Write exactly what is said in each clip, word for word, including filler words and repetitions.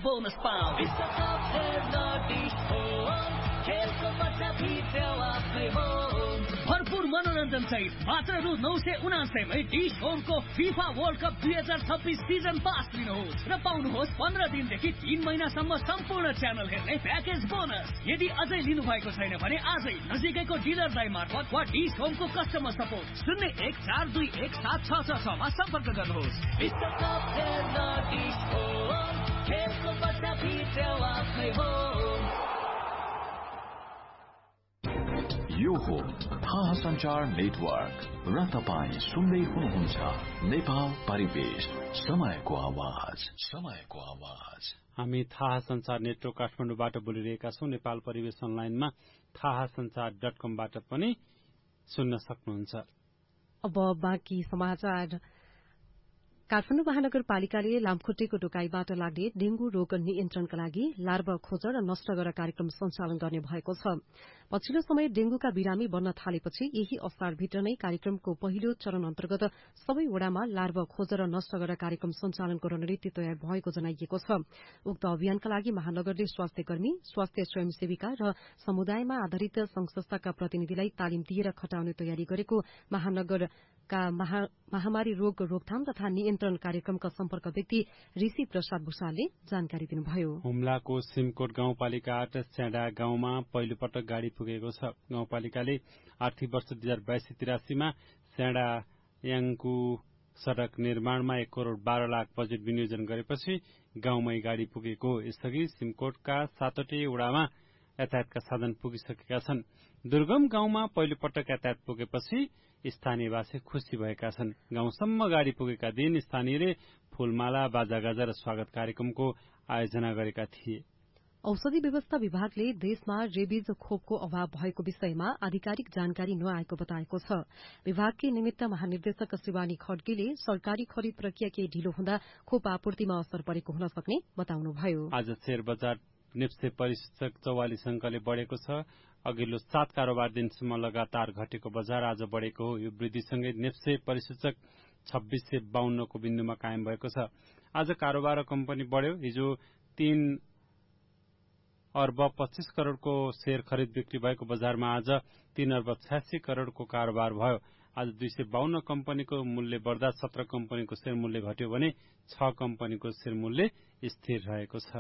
Bonus पाऊ। विश्वकप हेर्न डिश होम, खेलको मजा भित्र आफ्नै हो। भरपूर मनोरञ्जन सहित मात्र रु नौ सय उनासयमै डिश होमको फिफा वर्ल्ड कप दुई हजार छब्बिस सिजन पास लिनुहोस् र पाउनुहोस् पन्ध्र दिनदेखि तीन महिनासम्म सम्पूर्ण च्यानल हेर्ने प्याकेज बोनस। यदि अझै लिनु भएको छैन भने आजै नजिकैको डिलर दाइ मार्फत वा डिश होमको कस्टमर सपोर्ट शून्य एक चार दुई एक सात छ छ छमा सम्पर्क गर्नुहोस्। विश्वकप हेर्न डिश होम, खेलको मजा भित्र आफ्नै हो। यो हो थाहा सञ्चार नेटवर्क र तपाईँ सुन्दै हुनुहुन्छ नेपाल परिवेश, समयको आवाज समयको आवाज। हामी थाहा सञ्चार नेटवर्क काठमाडौँबाट बोलिरहेका छौं। नेपाल परिवेश अनलाइनमा थाहा सञ्चार डट कमबाट पनि सुन्न सक्नुहुन्छ। अब बाँकी समाचार। काठमाडौँ महानगरपालिकाले लामखुट्टेको टोकाईबाट लाग्ने डेंगू रोग नियन्त्रणका लागि लार्भा खोज र नष्ट गरेर कार्यक्रम सञ्चालन गर्ने भएको छ। पछिल्लो समय डेंगूका बिरामी बन्न थालेपछि यही असारभित्र नै कार्यक्रमको पहिलो चरण अन्तर्गत सबै वडामा लार्भा खोज र नष्ट गरेर कार्यक्रम सञ्चालनको रणनीति तयार भएको जनाइएको छ। उक्त अभियानका लागि महानगरले स्वास्थ्य कर्मी, स्वास्थ्य स्वयंसेविका र समुदायमा आधारित संघ संस्थाका प्रतिनिधिलाई तालिम दिएर खटाउने तयारी गरेको महानगरका महामारी रोग रोकथाम तथा नियन्त्रण कार्यक्रमका सम्पर्क व्यक्ति ऋषि प्रसाद भूषालले जानकारी दिनुभयो। हुम्लाको सिमकोट गाउँपालिका आठ स्याडा गाउँमा पहिलो पटक गाड़ी पुगेको छ। गाउँपालिकाले आर्थिक वर्ष दुई हजार बाइस तिरासीमा स्याडा याङको सड़क निर्माणमा एक करोड़ बाह्र लाख बजेट विनियोजन गरेपछि गाउँमै गाड़ी पुगेको। यसअघि सिमकोटका सातवटै वडामा यातायातका साधन पुगिसकेका छन्। दुर्गम गाउँमा पहिलो पटक यातायात पुगेपछि स्थानीयवासी खुशी भएका छन्। गाउँसम्म गाड़ी पुगेका दिन स्थानीयले फूलमाला, बाजागाजा र स्वागत कार्यक्रमको आयोजना गरेका थिए। औषधि व्यवस्था विभागले देशमा रेबिज खोपको अभाव भएको विषयमा आधिकारिक जानकारी नआएको बताएको छ। विभागकी निमित्त महानिर्देशक शिवानी खड्गीले सरकारी खरिद प्रक्रिया केही ढिलो हुँदा खोप आपूर्तिमा असर परेको हुन सक्ने बताउनुभयो। आज शेयर बजार निफ्से परिसूचक चौवालिस अंकले बढ़ेको छ। अघिल्लो सात कारोबार दिनसम्म लगातार घटेको बजार आज बढ़ेको हो। यो वृद्धिसँगै निफ्से परिसूचक छब्बीस सय बाहन्नको बिन्दुमा कायम भएको छ। आज कारोबार र कम्पनी बढ़्यो। हिजो तीन अर्ब पच्चीस करोड़को शेयर खरिद बिक्री भएको बजारमा आज तीन अर्ब छयासी करोड़को कारोबार भयो। आज दुई सय बाहन्न कम्पनीको मूल्य बढ़दा सत्र कम्पनीको शेयर मूल्य घट्यो भने छ कम्पनीको शेयर मूल्य स्थिर रहेको छ।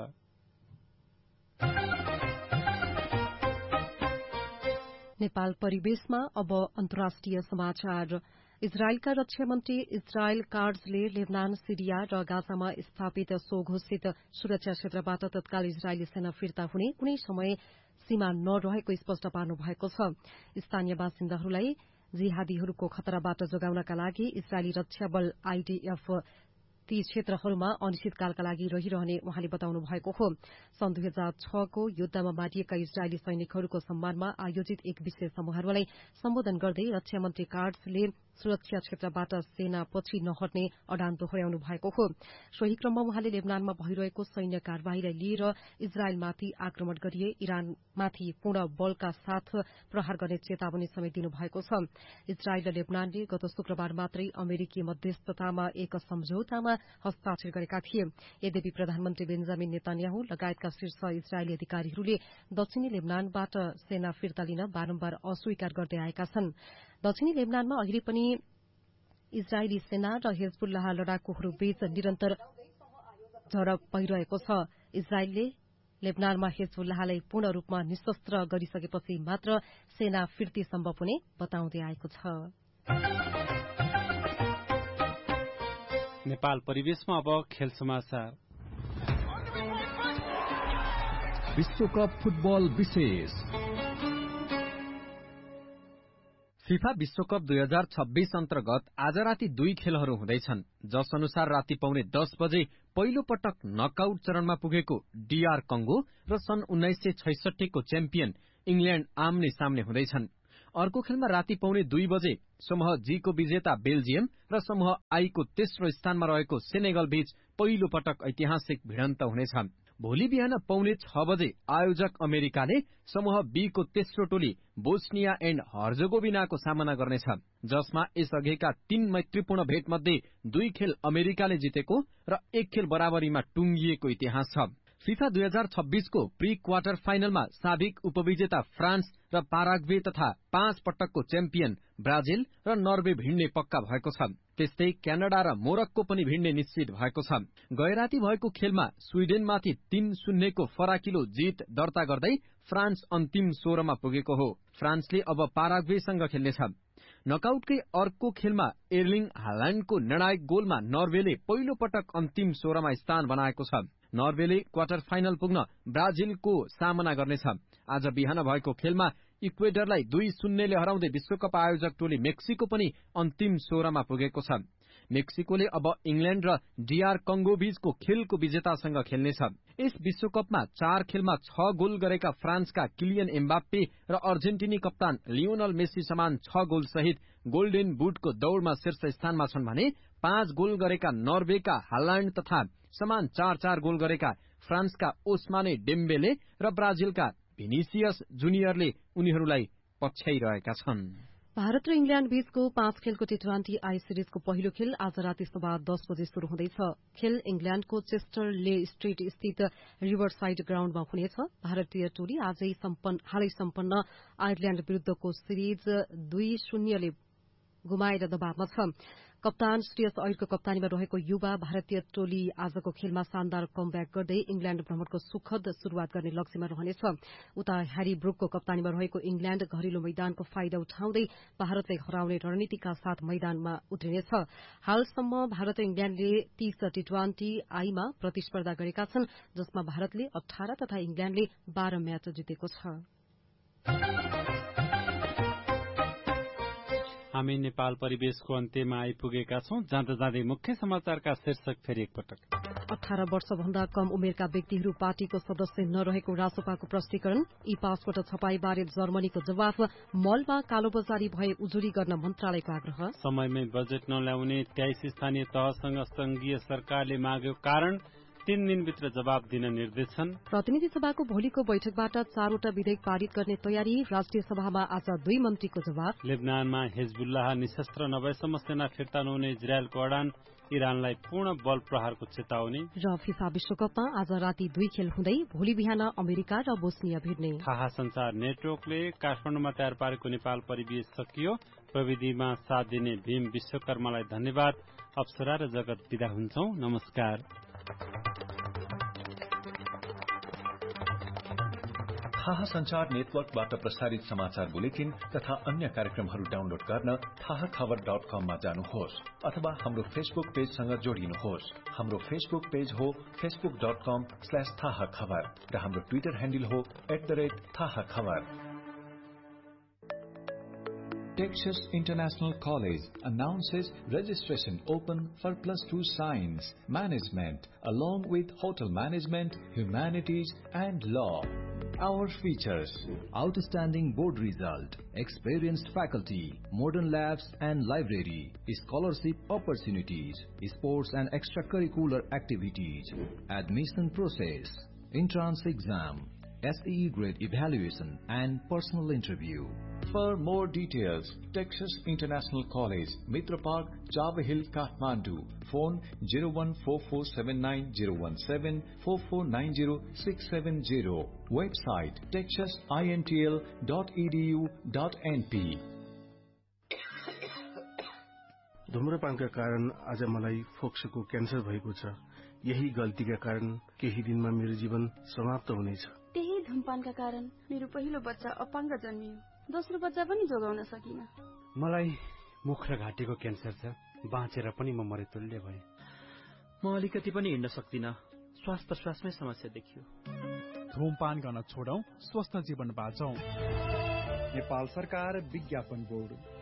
नेपाल परिवेशमा अब अन्तर्राष्ट्रिय समाचार। इजरायलका रक्षा मन्त्री इजरायल काट्जले लेबनान, सिरिया र गाजामा स्थापित स्वघोषित सुरक्षा क्षेत्रबाट तत्काल इजरायली सेना फिर्ता हुने कुनै समय सीमा नरहेको स्पष्ट पार्नु भएको छ। स्थानीय बासिन्दाहरूलाई जिहादीहरूको खतराबाट जोगाउनका लागि इजरायली रक्षा बल आईडीएफ ती क्षेत्रहरूमा अनिश्चितकालका लागि रहिरहने उहाँले बताउनु भएको हो। सन् दुई हजार छको युद्धमा मारिएका इजरायली सैनिकहरूको सम्मानमा आयोजित एक विशेष समारोहलाई सम्बोधन गर्दै रक्षा मन्त्री काट्जले सुरक्षा क्षेत्रबाट सेना पछि नहट्ने अडान दोहोर्याउनु भएको हो। सोही क्रममा उहाँले लेबनानमा भइरहेको सैन्य कार्यवाहीलाई लिएर इजरायलमाथि आक्रमण गरिए इरानमाथि पूर्ण बलका साथ प्रहार गर्ने चेतावनी समेत दिनुभएको छ। इजरायल र लेबनानले गत शुक्रबार मात्रै अमेरिकी मध्यस्थतामा एक सम्झौतामा हस्ताक्षर गरेका थिए। यद्यपि प्रधानमन्त्री बेन्जामिन नेतान्याहु लगायतका शीर्ष इजरायली अधिकारीहरूले दक्षिणी लेबनानबाट सेना फिर्ता लिन बारम्बार अस्वीकार गर्दै आएका छन्। दक्षिणी लेबनानमा अहिले पनि इजरायली सेना र हिजबुल्लाह लडाकुहरूबीच निरन्तर झडप भइरहेको छ। इजरायलले लेबनानमा हिजबुल्लाहलाई पूर्ण रूपमा निशस्त्र गरिसकेपछि मात्र सेना फिर्ती सम्भव हुने बताउँदै आएको छ। नेपाल परिवेशमा अब खेल समाचार। विश्वकप फुटबल विशेष। फिफा विश्वकप दुई हजार छब्बीस अन्तर्गत आज राति दुई खेलहरू हुँदैछन्, जस अनुसार राति पौने दस बजे पहिलो पटक नकआउट चरणमा पुगेको डीआर कंगो र सन् उन्नाइस सय छैसठीको च्याम्पियन इंग्ल्याण्ड आम्ने सामने हुँदैछन्। अर्को खेलमा राति पौने दुई बजे समूह जी को विजेता बेल्जियम र समूह आई को तेस्रो स्थानमा रहेको सेनेगल बीच पहिलो पटक ऐतिहासिक भिडन्त हुनेछ। भोलि बिहान पौने छ बजे आयोजक अमेरिकाले समूह बी को तेस्रो टोली बोस्निया एण्ड हर्जगोभिनाको सामना गर्नेछ, जसमा यसअघिका तीन मैत्रीपूर्ण भेट मध्ये दुई खेल अमेरिकाले जितेको र एक खेल बराबरीमा टुंगिएको इतिहास छ। फिफा दुई हजार छब्बीसको प्री क्वार्टर फाइनलमा साबिक उपविजेता फ्रान्स र पाराग्वे तथा पाँच पटकको च्याम्पियन ब्राजिल र नर्वे भिड्ने पक्का भएको छ। त्यस्तै क्यानाडा र मोरक्को पनि भिड्ने निश्चित भएको छ। गैराती भएको खेलमा स्वीडेनमाथि तीन शून्यको फराकिलो जित दर्ता गर्दै फ्रान्स अन्तिम सोह्रमा पुगेको हो। फ्रान्सले अब पाराग्वेसँग खेल्नेछ। नकआउटकै अर्को खेलमा एर्लिङ हाल्याण्डको निर्णायक गोलमा नर्वेले पहिलो पटक अन्तिम सोह्रमा स्थान बनाएको छ। नर्वेले क्वार्टर फाइनल पुग्न ब्राजिलको सामना गर्नेछ। आज बिहान भएको खेलमा इक्वेडरलाई दुई शून्यले हराउँदै विश्वकप आयोजक टोली मेक्सिको पनि अन्तिम सोह्रमा पुगेको छ। मेक्सिकोले अब इंग्ल्याण्ड र डीआर कंगो बीचको खेलको विजेतासँग खेल्नेछ। यस विश्वकपमा चार खेलमा छ गोल गरेका फ्रान्सका किलियन एम्बाप्पे र अर्जेन्टिनी कप्तान लियोनल मेसी समान छ गोल सहित गोल्डेन बुटको दौड़मा शीर्ष स्थानमा छन् भने पाँच गोल गरेका नर्वेका हाल्याण्ड तथा समान चार चार गोल गरेका फ्रान्सका ओस्माने डेम्बेले र ब्राजिलका भिनिसियस जुनियरले उनीहरूलाई पछ्याइरहेका छन्। भारत र इंग्ल्याण्ड बीचको पाँच खेलको टी ट्वेन्टी आई सिरिजको पहिलो खेल आज राति सभा दस बजे शुरू हुँदैछ। खेल इंग्ल्याण्डको चेस्टर ले स्ट्रीट स्थित रिभरसाइड ग्राउण्डमा हुनेछ। भारतीय टोली आजै हालै सम्पन्न आयरल्याण्ड विरूद्धको सिरिज दुई शून्यले गुमाएर दबावमा छ। कप्तान श्रेयस अय्यरको कप्तानीमा रहेको युवा भारतीय टोली आजको खेलमा शानदार कमब्याक गर्दै इंग्ल्याण्ड भ्रमणको सुखद शुरूआत गर्ने लक्ष्यमा रहनेछ। उता ह्यारी ब्रुकको कप्तानीमा रहेको इंग्ल्याण्ड घरेलु मैदानको फाइदा उठाउँदै भारतलाई हराउने रणनीतिका साथ मैदानमा उत्रिनेछ। हालसम्म भारत र इंग्ल्याण्डले तीस टी ट्वेन्टी आईमा प्रतिस्पर्धा गरेका छन्, जसमा भारतले अठार तथा इंग्ल्याण्डले बाह्र म्याच जितेको छ। हामी नेपाल परिवेशको अन्त्यमा आइपुगेका छौं। जाँदा जाँदै मुख्य समाचारका शीर्षक फेरि एकपटक। अठार वर्षभन्दा कम उमेरका व्यक्तिहरू पार्टीको सदस्य नरहेको रासोपाको प्रष्टीकरण। ई पासपोर्ट छपाईबारे जर्मनीको जवाफ। मलमा कालोबजारी भए उजुरी गर्न मन्त्रालयको आग्रह। समयमै बजेट नल्याउने तेइस स्थानीय तहसँग संघीय सरकारले माग्यो कारण। तीन दिनभित्र जवाब दिन निर्देशन। प्रतिनिधि सभाको भोलिको बैठकबाट चारवटा विधेयक पारित गर्ने तयारी। राष्ट्रिय सभामा आज दुई मन्त्रीको जवाब। लेबनानमा हिजबुल्लाह निशस्त्र नभएसम्म सेना फिर्ता नहुने इजरायलको अडान। इरानलाई पूर्ण बल प्रहारको चेतावनी। र फिफा विश्वकपमा आज राति दुई खेल हुँदै भोलि बिहान अमेरिका र बोस्निया भिड्ने। थाहा संचार नेटवर्कले काठमाडौँमा तयार पारेको नेपाल परिवेश सकियो। प्रविधिमा साथ दिने भीम विश्वकर्मालाई धन्यवाद। अप्सरा र जगत विदा हुन्छौं। नमस्कार। थाहा संचार नेटवर्कबाट प्रसारित समाचार बुलेटिन तथा अन्य कार्यक्रमहरू डाउनलोड गर्न थाहा खबर डट कममा जानुहोस् अथवा हाम्रो फेसबुक पेजसँग जोडिनुहोस्। हाम्रो फेसबुक पेज हो फेसबुक डट कम स्ल्याश थाहा खबर र हाम्रो ट्विटर ह्यान्डल हो एट द रेट थाहा खबर। Texas International College announces registration open for plus two science, management, along with hotel management, humanities, and law. Our features: outstanding board result, experienced faculty, modern labs and library, scholarship opportunities, sports and extracurricular activities, admission process, entrance exam, S E E grade evaluation, and personal interview. For more details, Texas International College, Mitra Park, Java Hill, Kathmandu. Phone zero one four four seven nine zero one seven four four nine zero six seven zero. Website texas intl dot e d u dot n p. धूम्रपानका कारण आज मलाई फोक्सोको cancer भएको छ। यही गल्तीका कारण केही दिनमा मेरो जीवन समाप्त हुनेछ। त्यही धूमपानका कारण मेरो पहिलो बच्चा अपाङ्ग जन्मियो। दोस्रो बच्चा पनि जोगाउन सकिन। मलाई मुख र घाँटीको क्यान्सर छ। बाँचेर पनि म मरे तुल्य भए। म अलिकति पनि हिँड्न सक्दिन। श्वास प्रश्वासमै समस्या देखियो। धूमपान गर्न छोडौं, स्वस्थ जीवन बाँचौं। नेपाल सरकार विज्ञापन बोर्ड।